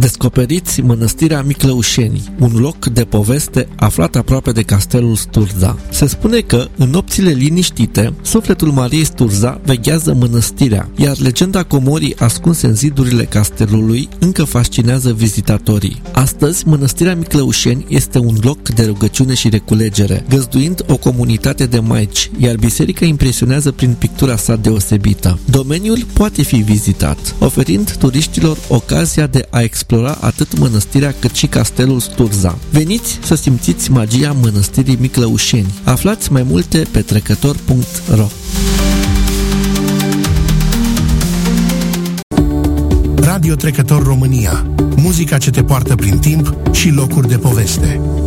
Descoperiți Mănăstirea Miclăușeni, un loc de poveste aflat aproape de castelul Sturza. Se spune că, în nopțile liniștite, sufletul Mariei Sturza veghează mănăstirea, iar legenda comorii ascunse în zidurile castelului încă fascinează vizitatorii. Astăzi, Mănăstirea Miclăușeni este un loc de rugăciune și reculegere, găzduind o comunitate de maici, iar biserica impresionează prin pictura sa deosebită. Domeniul poate fi vizitat, oferind turiștilor ocazia de a explora atât mănăstirea cât și castelul Sturza. Veniți să simțiți magia Mănăstirii Miclăușeni. Aflați mai multe pe trecător.ro. Radio Trecător România. Muzica ce te poartă prin timp și locuri de poveste.